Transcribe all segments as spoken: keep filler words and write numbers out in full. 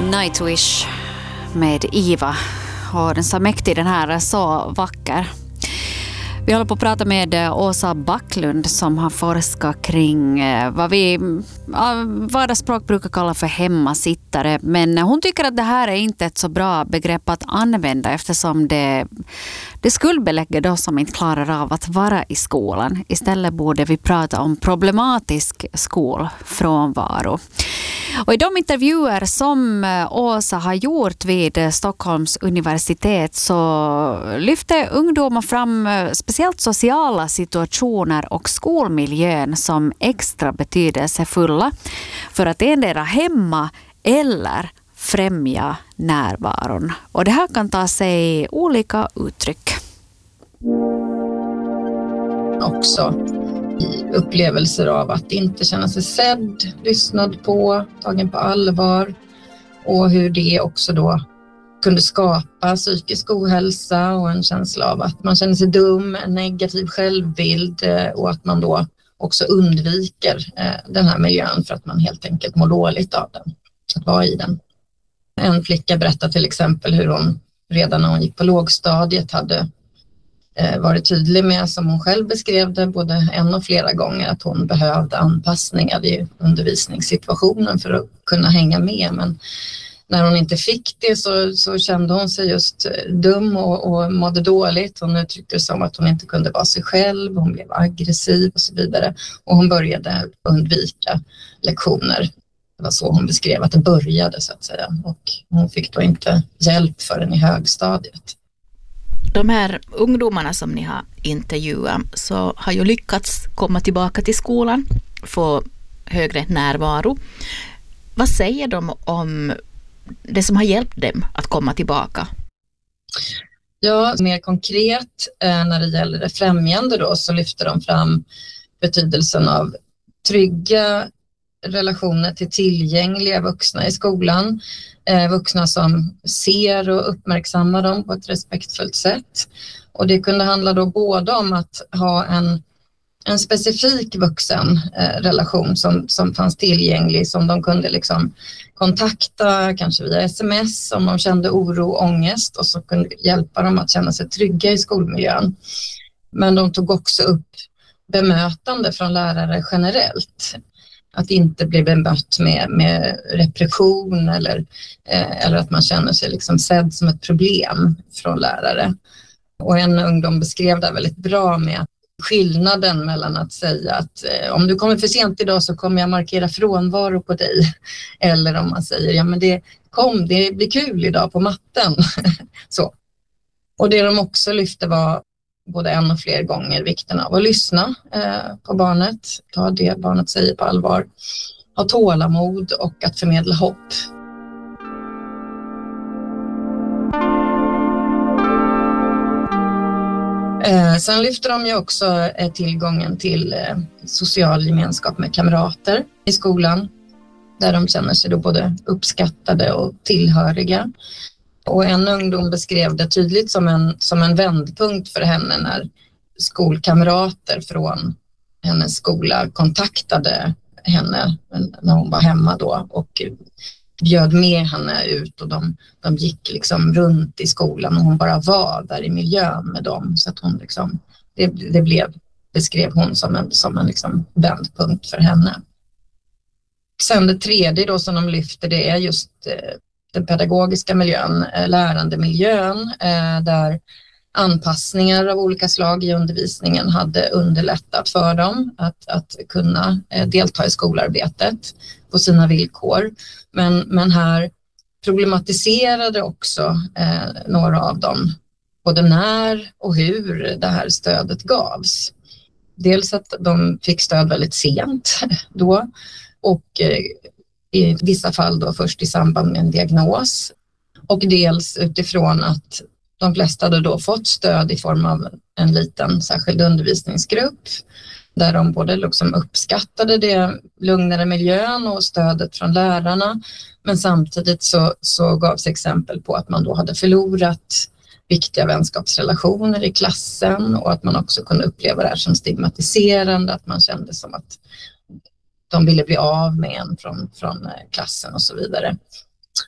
Nightwish med Iva. Och den så mäktig, den här är så vacker. Vi håller på att prata med Åsa Backlund som har forskat kring vad vi vardagsspråk brukar kalla för hemmasittare. Men hon tycker att det här är inte ett så bra begrepp att använda eftersom det, det skuldbelägger de som inte klarar av att vara i skolan. Istället borde vi prata om problematisk skolfrånvaro. Och i de intervjuer som Åsa har gjort vid Stockholms universitet så lyfter ungdomar fram speciellt sociala situationer och skolmiljön som extra betydelsefulla för att endera hämma eller främja närvaron. Och det här kan ta sig olika uttryck. Också i upplevelser av att inte känna sig sedd, lyssnad på, tagen på allvar och hur det också då kunde skapa psykisk ohälsa och en känsla av att man känner sig dum, en negativ självbild och att man då också undviker den här miljön för att man helt enkelt mår dåligt av den, att vara i den. En flicka berättade till exempel hur hon redan när hon gick på lågstadiet hade varit tydlig med, som hon själv beskrev det både en och flera gånger, att hon behövde anpassningar i undervisningssituationen för att kunna hänga med. Men när hon inte fick det så, så kände hon sig just dum och, och mådde dåligt. Hon uttryckte det som att hon inte kunde vara sig själv, hon blev aggressiv och så vidare. Och hon började undvika lektioner. Det var så hon beskrev att det började så att säga. Och hon fick då inte hjälp förrän i högstadiet. De här ungdomarna som ni har intervjuat så har ju lyckats komma tillbaka till skolan, få högre närvaro. Vad säger de om det som har hjälpt dem att komma tillbaka? Ja, mer konkret eh, när det gäller det främjande då så lyfter de fram betydelsen av trygga relationer till tillgängliga vuxna i skolan. Eh, vuxna som ser och uppmärksammar dem på ett respektfullt sätt. Och det kunde handla då både om att ha en, en specifik vuxen eh, relation som, som fanns tillgänglig, som de kunde liksom kontakta, kanske via sms om de kände oro och ångest, och så kunde hjälpa dem att känna sig trygga i skolmiljön. Men de tog också upp bemötande från lärare generellt. Att inte bli bemött med, med repression eller, eh, eller att man känner sig liksom sedd som ett problem från lärare. Och en ungdom beskrev det väldigt bra med skillnaden mellan att säga att eh, om du kommer för sent idag så kommer jag markera frånvaro på dig. Eller om man säger ja men det kom, det blir kul idag på matten. Så. Och det de också lyfte var både en och fler gånger vikten av att lyssna eh, på barnet, ta det barnet säger på allvar, ha tålamod och att förmedla hopp. Eh, sen lyfter de ju också eh, tillgången till eh, social gemenskap med kamrater i skolan, där de känner sig då både uppskattade och tillhöriga. Och en ungdom beskrev det tydligt som en, som en vändpunkt för henne när skolkamrater från hennes skola kontaktade henne när hon var hemma då och bjöd med henne ut, och de, de gick liksom runt i skolan och hon bara var där i miljön med dem. Så att hon liksom, det, det blev, beskrev hon som en, som en liksom vändpunkt för henne. Sen det tredje då som de lyfter, det är just den pedagogiska miljön, lärandemiljön, där anpassningar av olika slag i undervisningen hade underlättat för dem att, att kunna delta i skolarbetet på sina villkor. Men, men här problematiserade också eh, några av dem både när och hur det här stödet gavs. Dels att de fick stöd väldigt sent då och eh, i vissa fall då först i samband med en diagnos, och dels utifrån att de flesta hade då fått stöd i form av en liten särskild undervisningsgrupp där de både liksom uppskattade det lugnare miljön och stödet från lärarna, men samtidigt så, så gavs exempel på att man då hade förlorat viktiga vänskapsrelationer i klassen och att man också kunde uppleva det här som stigmatiserande, att man kände som att de ville bli av med en från, från klassen och så vidare.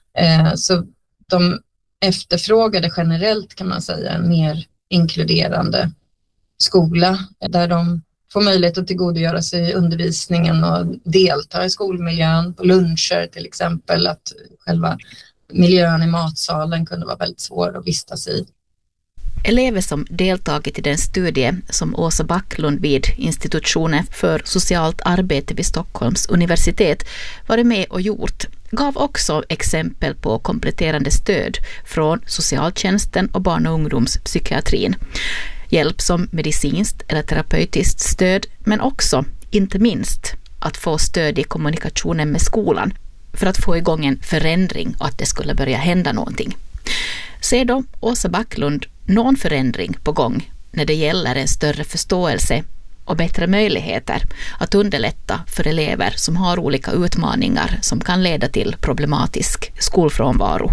Eh, så de efterfrågade generellt, kan man säga, en mer inkluderande skola där de får möjlighet att tillgodogöra sig undervisningen och delta i skolmiljön på luncher till exempel. Att själva miljön i matsalen kunde vara väldigt svår att vistas i. Elever som deltagit i den studie som Åsa Backlund vid Institutionen för socialt arbete vid Stockholms universitet varit med och gjort gav också exempel på kompletterande stöd från socialtjänsten och barn- och ungdomspsykiatrin. Hjälp som medicinskt eller terapeutiskt stöd, men också, inte minst, att få stöd i kommunikationen med skolan för att få igång en förändring och att det skulle börja hända någonting. Ser då Åsa Backlund någon förändring på gång när det gäller en större förståelse och bättre möjligheter att underlätta för elever som har olika utmaningar som kan leda till problematisk skolfrånvaro?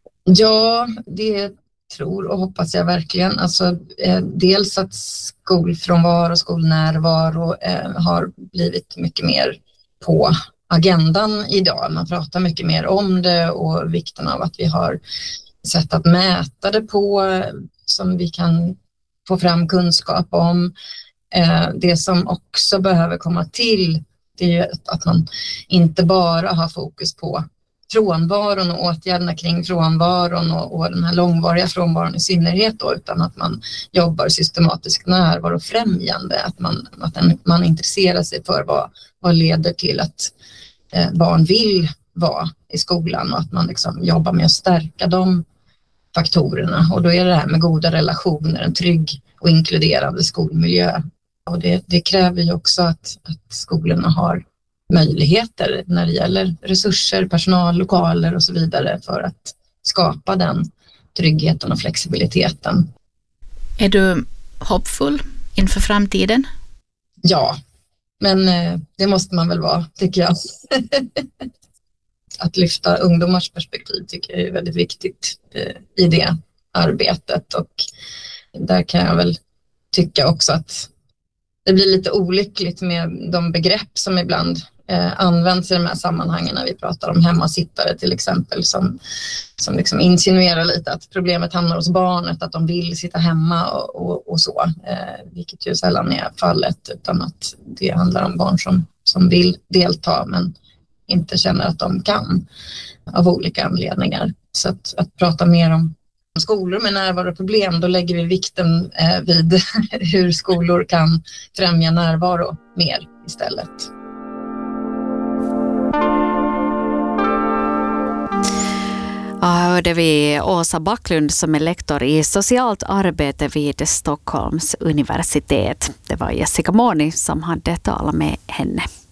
Ja, det tror och hoppas jag verkligen. Alltså, eh, dels att skolfrånvaro och skolnärvaro eh, har blivit mycket mer på agendan idag. Man pratar mycket mer om det och vikten av att vi har sätt att mäta det på som vi kan få fram kunskap om. Eh, det som också behöver komma till, det är ju att man inte bara har fokus på frånvaron och åtgärderna kring frånvaron och, och den här långvariga frånvaron i synnerhet då, utan att man jobbar systematiskt närvarofrämjande, att man, att en, man intresserar sig för vad, vad leder till att eh, barn vill vara i skolan och att man liksom jobbar med att stärka de faktorerna. Och då är det här med goda relationer, en trygg och inkluderande skolmiljö. Och det, det kräver ju också att, att skolorna har möjligheter när det gäller resurser, personal, lokaler och så vidare för att skapa den tryggheten och flexibiliteten. Är du hoppfull inför framtiden? Ja, men eh, det måste man väl vara, tycker jag. Att lyfta ungdomars perspektiv tycker jag är väldigt viktigt eh, i det arbetet. Och där kan jag väl tycka också att det blir lite olyckligt med de begrepp som ibland eh, används i de här sammanhangen när vi pratar om hemmasittare till exempel, som, som liksom insinuerar lite att problemet hamnar hos barnet, att de vill sitta hemma och, och, och så, eh, vilket ju sällan är fallet, utan att det handlar om barn som, som vill delta men inte känner att de kan av olika anledningar. Så att, att prata mer om skolor med närvaroproblem, då lägger vi vikten eh, vid hur skolor kan främja närvaro mer istället. Ja, hörde vi Åsa Backlund som är lektor i socialt arbete vid Stockholms universitet. Det var Jessica Moni som hade talat med henne.